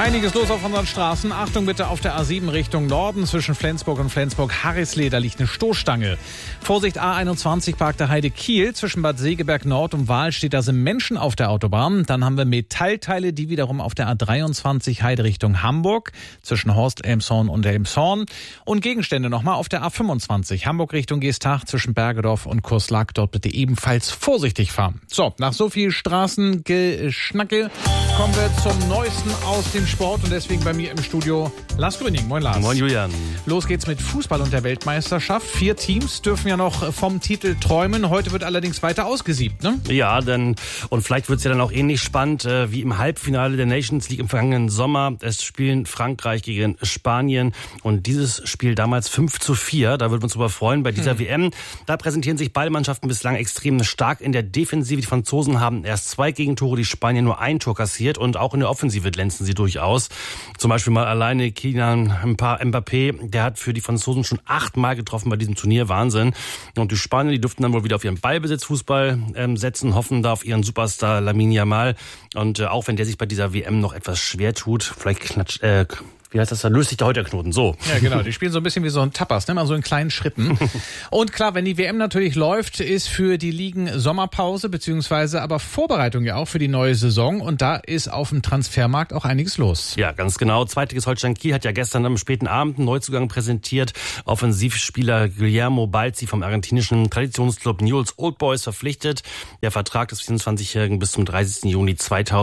Einiges los auf unseren Straßen. Achtung bitte auf der A7 Richtung Norden. Zwischen Flensburg und Flensburg-Harrisleh, da liegt eine Stoßstange. Vorsicht A21 Park der Heide Kiel. Zwischen Bad Segeberg Nord und Wahl steht, da sind Menschen auf der Autobahn. Dann haben wir Metallteile, die wiederum auf der A23 Heide Richtung Hamburg. Zwischen Horst, Elmshorn und Elmshorn. Und Gegenstände nochmal auf der A25 Hamburg Richtung Geestach. Zwischen Bergedorf und Kurslack. Dort bitte ebenfalls vorsichtig fahren. So, nach so viel Straßengeschnacke kommen wir zum Neuesten aus dem Sport und deswegen bei mir im Studio Lars Gröning. Moin Lars. Moin Julian. Los geht's mit Fußball und der Weltmeisterschaft. 4 Teams dürfen ja noch vom Titel träumen. Heute wird allerdings weiter ausgesiebt, ne? Ja, und vielleicht wird's ja dann auch ähnlich spannend wie im Halbfinale der Nations League im vergangenen Sommer. Es spielen Frankreich gegen Spanien und dieses Spiel damals 5:4. Da würden wir uns drüber freuen bei dieser WM. Da präsentieren sich beide Mannschaften bislang extrem stark in der Defensive. Die Franzosen haben erst 2 Gegentore, die Spanier nur 1 Tor kassiert und auch in der Offensive glänzen sie durchaus. Zum Beispiel mal alleine Kylian Mbappé, der hat für die Franzosen schon 8-mal getroffen bei diesem Turnier. Wahnsinn. Und die Spanier, die dürften dann wohl wieder auf ihren Ballbesitzfußball setzen, hoffen da auf ihren Superstar Lamine Yamal. Und auch wenn der sich bei dieser WM noch etwas schwer tut, vielleicht wie heißt das da? Löst sich da heute der Knoten. So. Ja, genau. Die spielen so ein bisschen wie so ein Tapas, ne? Mal so in kleinen Schritten. Und klar, wenn die WM natürlich läuft, ist für die Ligen Sommerpause, beziehungsweise aber Vorbereitung ja auch für die neue Saison. Und da ist auf dem Transfermarkt auch einiges los. Ja, ganz genau. Zweitliges Holstein Kiel hat ja gestern am späten Abend einen Neuzugang präsentiert. Offensivspieler Guillermo Balzi vom argentinischen Traditionsclub Newell's Old Boys verpflichtet. Der Vertrag des 24-Jährigen bis zum 30. Juni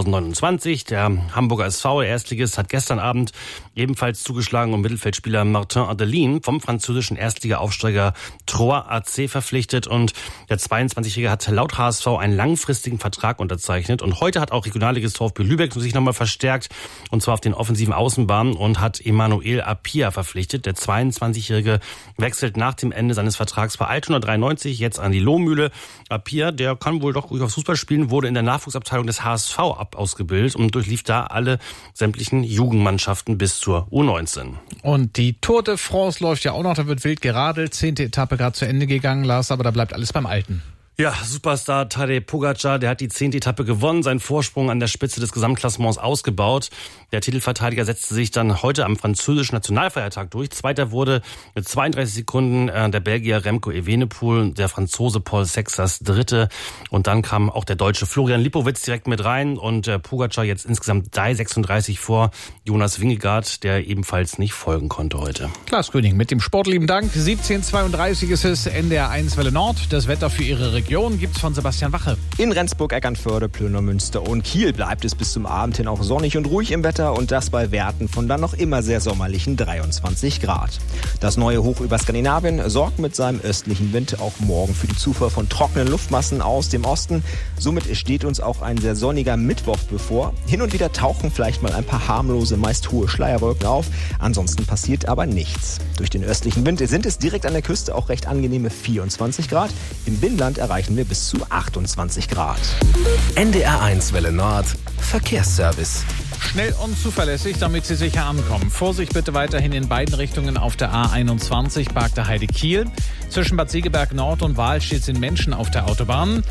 2029. Der Hamburger SV, der Erstligist, hat gestern Abend ebenfalls zugeschlagen und Mittelfeldspieler Martin Adelin vom französischen Erstliga-Aufsteiger Troyes AC verpflichtet. Und der 22-Jährige hat laut HSV einen langfristigen Vertrag unterzeichnet. Und heute hat auch Regionalligist VfB Lübeck sich nochmal verstärkt, und zwar auf den offensiven Außenbahnen, und hat Emmanuel Apia verpflichtet. Der 22-Jährige wechselt nach dem Ende seines Vertrags bei Altona 93 jetzt an die Lohmühle. Apia, der kann wohl doch durchaus Fußball spielen, wurde in der Nachwuchsabteilung des HSV ausgebildet und durchlief da alle sämtlichen Jugendmannschaften bis zur U19. Und die Tour de France läuft ja auch noch, da wird wild geradelt. 10. Etappe gerade zu Ende gegangen, Lars, aber da bleibt alles beim Alten. Ja, Superstar Tadej Pogačar, der hat die 10. Etappe gewonnen, seinen Vorsprung an der Spitze des Gesamtklassements ausgebaut. Der Titelverteidiger setzte sich dann heute am französischen Nationalfeiertag durch. Zweiter wurde mit 32 Sekunden der Belgier Remco Evenepoel, der Franzose Paul Sexas Dritte. Und dann kam auch der Deutsche Florian Lipowitz direkt mit rein und Pogačar jetzt insgesamt 3,36 vor Jonas Vingegaard, der ebenfalls nicht folgen konnte heute. Lars Gröning mit dem sportlieben Dank. 17:32 ist es, NDR 1 Welle Nord. Das Wetter für Ihre Region gibt's von Sebastian Wache. In Rendsburg, Eckernförde, Plöner, Münster und Kiel bleibt es bis zum Abend hin auch sonnig und ruhig im Wetter und das bei Werten von dann noch immer sehr sommerlichen 23 Grad. Das neue Hoch über Skandinavien sorgt mit seinem östlichen Wind auch morgen für die Zufuhr von trockenen Luftmassen aus dem Osten. Somit steht uns auch ein sehr sonniger Mittwoch bevor. Hin und wieder tauchen vielleicht mal ein paar harmlose, meist hohe Schleierwolken auf. Ansonsten passiert aber nichts. Durch den östlichen Wind sind es direkt an der Küste auch recht angenehme 24 Grad. Im Binnenland erreichen wir bis zu 28 Grad. NDR 1 Welle Nord, Verkehrsservice. Schnell und zuverlässig, damit Sie sicher ankommen. Vorsicht bitte weiterhin in beiden Richtungen auf der A21 Park der Heide Kiel. Zwischen Bad Segeberg Nord und Wahl sind Menschen auf der Autobahn.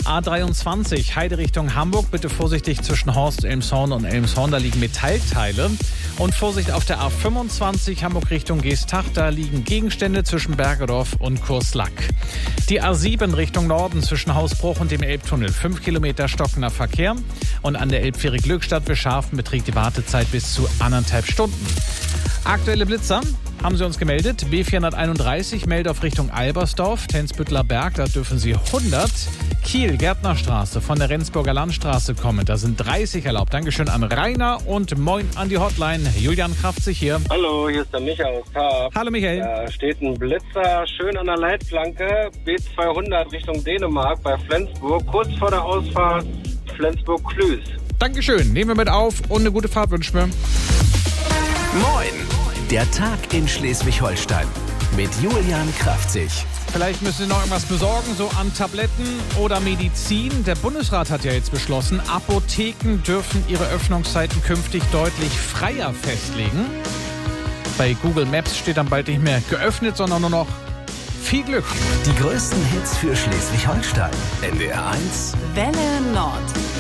A23 Heide Richtung Hamburg, bitte vorsichtig zwischen Horst, Elmshorn und Elmshorn, da liegen Metallteile. Und Vorsicht auf der A25 Hamburg Richtung Geestach, da liegen Gegenstände zwischen Bergedorf und Kurslack. Die A7 Richtung Norden zwischen Hausbruch und dem Elbtunnel, 5 Kilometer stockender Verkehr. Und an der Elbfähre Glückstadt bis Scharfen beträgt die Wartezeit bis zu 1,5 Stunden. Aktuelle Blitzer haben Sie uns gemeldet. B431 Meldorf Richtung Albersdorf, Tensbüttler Berg, da dürfen Sie 100. Kiel, Gärtnerstraße von der Rendsburger Landstraße kommen, da sind 30 erlaubt. Dankeschön an Rainer und moin an die Hotline. Julian Kraftzig hier. Hallo, hier ist der Michael aus Tarp. Hallo Michael. Da steht ein Blitzer schön an der Leitplanke, B200 Richtung Dänemark bei Flensburg, kurz vor der Ausfahrt Flensburg-Klüß. Dankeschön, nehmen wir mit auf und eine gute Fahrt wünschen wir. Moin, der Tag in Schleswig-Holstein mit Julian Kraftzig. Vielleicht müssen Sie noch irgendwas besorgen, so an Tabletten oder Medizin. Der Bundesrat hat ja jetzt beschlossen, Apotheken dürfen ihre Öffnungszeiten künftig deutlich freier festlegen. Bei Google Maps steht dann bald nicht mehr geöffnet, sondern nur noch viel Glück. Die größten Hits für Schleswig-Holstein. NDR 1 Welle Nord.